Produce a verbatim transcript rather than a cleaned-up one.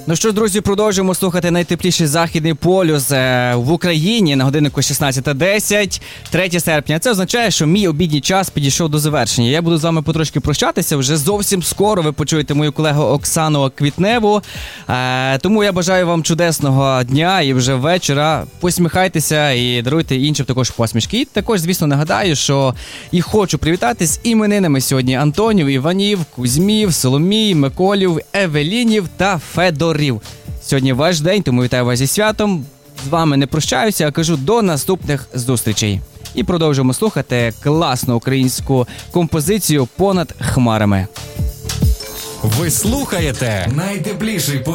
Ну що ж, друзі, продовжуємо слухати найтепліший західний полюс в Україні на годиннику шістнадцята десять, третє серпня. Це означає, що мій обідній час підійшов до завершення. Я буду з вами потрошки прощатися. Вже зовсім скоро ви почуєте мою колегу Оксану Квітневу. Е, тому я бажаю вам чудесного дня і вже вечора. Посміхайтеся і даруйте іншим також посмішки. І також, звісно, нагадаю, що і хочу привітати з іменинами сьогодні Антонів, Іванів, Кузьмів, Соломій, Миколів, Евелінів та Федорів. Сьогодні ваш день, тому вітаю вас зі святом. З вами не прощаюся, а кажу до наступних зустрічей. І продовжуємо слухати класну українську композицію «Понад хмарами». Ви слухаєте найтепліший